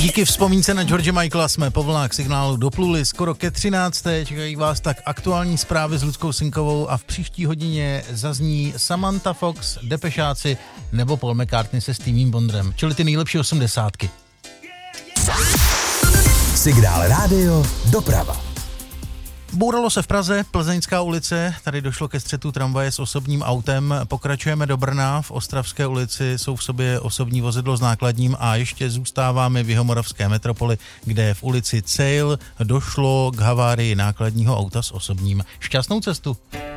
Díky vzpomínce na George Michaela jsme po vlnách signálu dopluli skoro ke 13. Čekají vás tak aktuální zprávy s Ludskou Sinkovou a v příští hodině zazní Samantha Fox, Depešáci nebo Paul McCartney se Steviem Wonderem, čili ty nejlepší 80. Signál Rádio Doprava. Bouralo se v Praze, Plzeňská ulice, tady došlo ke střetu tramvaje s osobním autem, pokračujeme do Brna, v Ostravské ulici jsou v sobě osobní vozidlo s nákladním a ještě zůstáváme v jihomoravské metropoli, kde v ulici Cejl došlo k havárii nákladního auta s osobním. Šťastnou cestu.